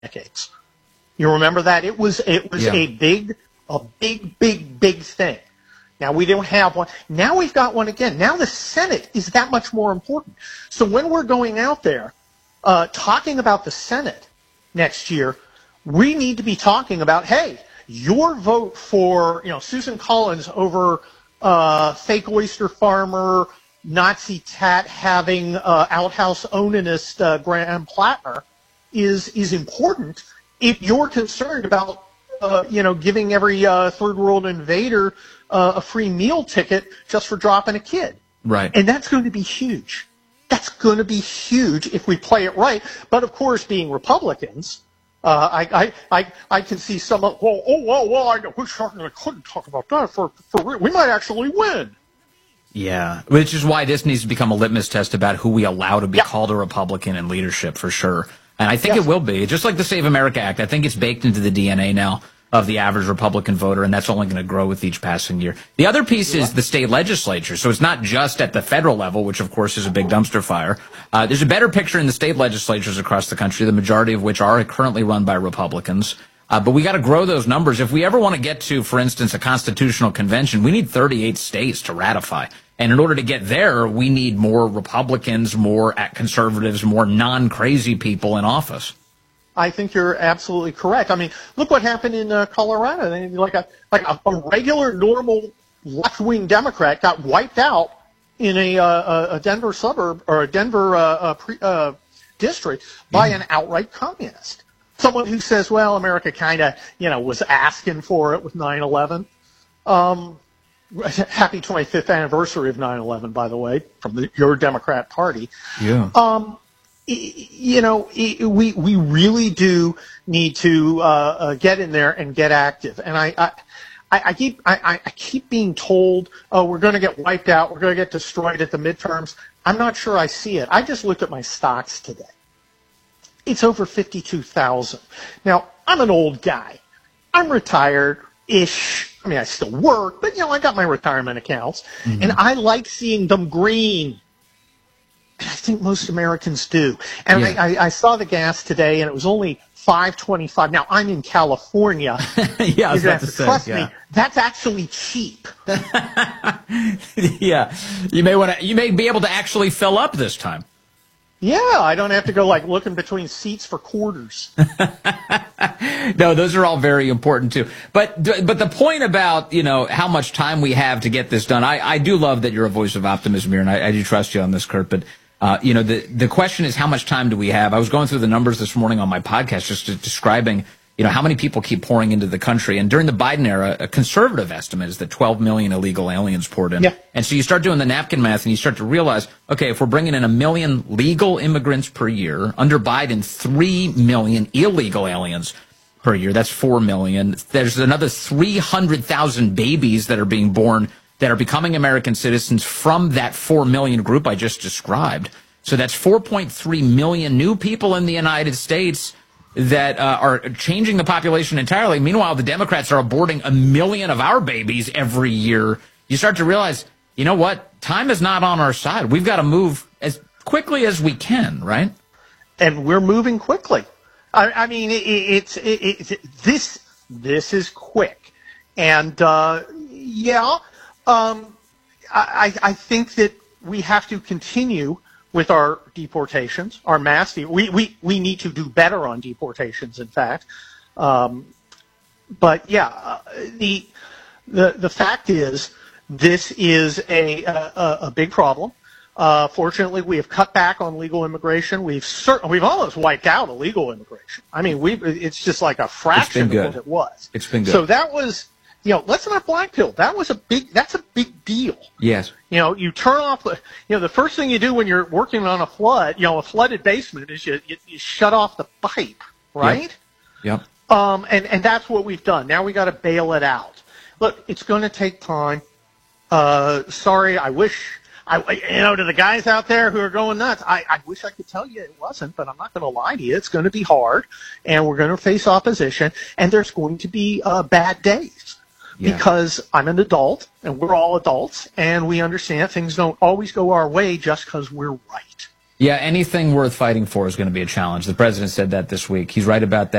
decades. You remember that? It was a big thing. Now we don't have one. Now we've got one again. Now the Senate is that much more important. So when we're going out there talking about the Senate next year, we need to be talking about, hey, your vote for Susan Collins over fake oyster farmer, Nazi tat having outhouse onanist Graham Plattner is important if you're concerned about giving every third world invader a free meal ticket just for dropping a kid. Right. And that's going to be huge. That's going to be huge if we play it right. But of course, being Republicans, I can see some of, we certainly couldn't talk about that for we might actually win. Yeah, which is why this needs to become a litmus test about who we allow to be called a Republican in leadership, for sure. And I think it will be. Just like the Save America Act, I think it's baked into the DNA now of the average Republican voter, and that's only going to grow with each passing year. The other piece is the state legislature. So it's not just at the federal level, which, of course, is a big dumpster fire. There's a better picture in the state legislatures across the country, the majority of which are currently run by Republicans. But we got to grow those numbers. If we ever want to get to, for instance, a constitutional convention, we need 38 states to ratify. And in order to get there, we need more Republicans, more conservatives, more non-crazy people in office. I think you're absolutely correct. I mean, look what happened in Colorado. Like a regular, normal left-wing Democrat got wiped out in a Denver suburb or a Denver district by an outright communist. Someone who says, well, America kind of, was asking for it with 9/11. Happy 25th anniversary of 9/11, by the way, from your Democrat Party. Yeah. We really do need to get in there and get active. And I keep being told, oh, we're going to get wiped out, we're going to get destroyed at the midterms. I'm not sure I see it. I just looked at my stocks today. It's over 52,000. Now, I'm an old guy. I'm retired-ish. I mean, I still work, but, I got my retirement accounts, and I like seeing them green. And I think most Americans do. And I saw the gas today, and it was only $5.25. Now, I'm in California. Yeah, I was about to say, trust me, that's actually cheap. Yeah, you may be able to actually fill up this time. Yeah, I don't have to go looking between seats for quarters. No, those are all very important too. But the point about how much time we have to get this done, I do love that you're a voice of optimism here, and I do trust you on this, Kurt. But the question is, how much time do we have? I was going through the numbers this morning on my podcast, just describing how many people keep pouring into the country. And during the Biden era, a conservative estimate is that 12 million illegal aliens poured in. Yeah. And so you start doing the napkin math and you start to realize, okay, if we're bringing in 1 million legal immigrants per year, under Biden, 3 million illegal aliens per year, that's 4 million. There's another 300,000 babies that are being born that are becoming American citizens from that 4 million group I just described. So that's 4.3 million new people in the United States that are changing the population entirely. Meanwhile, the Democrats are aborting 1 million of our babies every year. You start to realize, you know what? Time is not on our side. We've got to move as quickly as we can, right? And we're moving quickly. I mean, this is quick. And, I think that we have to continue with our deportations, our mass. We need to do better on deportations, in fact. The fact is, this is a big problem. Fortunately, we have cut back on legal immigration. We've almost wiped out illegal immigration. I mean, it's just like a fraction of what it was. It's been good. So that was, let's not blackpill. That's a big deal. Yes. You turn off the first thing you do when you're working on a flood, a flooded basement is you shut off the pipe, right? Yep. And that's what we've done. Now we got to bail it out. Look, it's going to take time. Sorry, I wish, to the guys out there who are going nuts, I wish I could tell you it wasn't, but I'm not going to lie to you. It's going to be hard, and we're going to face opposition, and there's going to be bad days. Yeah. Because I'm an adult, and we're all adults, and we understand things don't always go our way just because we're right. Yeah, anything worth fighting for is going to be a challenge. The president said that this week. He's right about that.